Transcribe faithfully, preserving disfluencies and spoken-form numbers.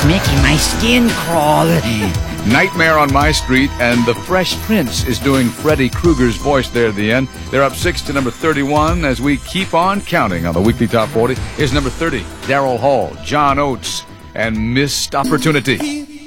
making my skin crawl. Nightmare on My Street and The Fresh Prince is doing Freddy Krueger's voice there at the end. They're up six to number thirty-one as we keep on counting on the weekly top forty. Here's number thirty, Daryl Hall, John Oates, and Missed Opportunity.